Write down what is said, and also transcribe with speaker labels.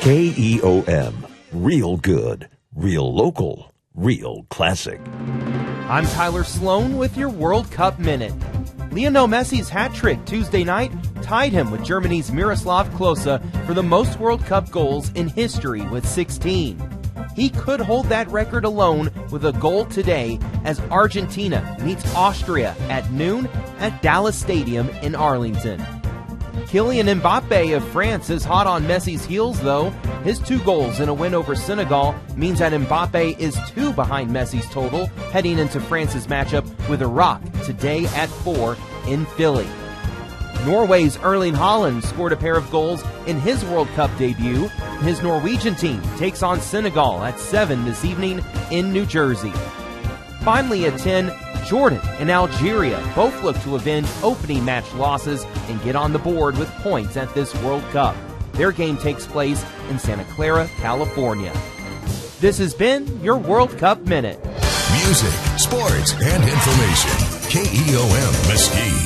Speaker 1: KEOM. Real good, real local, real classic.
Speaker 2: I'm Tyler Sloan with your World Cup Minute. Lionel Messi's hat trick Tuesday night tied him with Germany's Miroslav Klose for the most World Cup goals in history with 16. He could hold that record alone with a goal today as Argentina meets Austria at noon at Dallas Stadium in Arlington. Kylian Mbappe of France is hot on Messi's heels, though. His 2 goals in a win over Senegal means that Mbappe is 2 behind Messi's total heading into France's matchup with Iraq today at 4 in Philly. Norway's Erling Haaland scored a pair of goals in his World Cup debut. His Norwegian team takes on Senegal at 7 this evening in New Jersey. Finally at 10, Jordan and Algeria both look to avenge opening match losses and get on the board with points at this World Cup. Their game takes place in Santa Clara, California. This has been your World Cup Minute.
Speaker 3: Music, sports, and information. KEOM Mesquite.